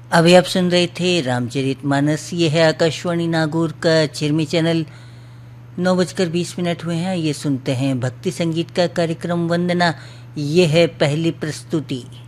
अभी आप सुन रहे थे रामचरितमानस। ये है आकाशवाणी नागौर का चिरमी चैनल। 9:20 हुए हैं। ये सुनते हैं भक्ति संगीत का कार्यक्रम वंदना। ये है पहली प्रस्तुति।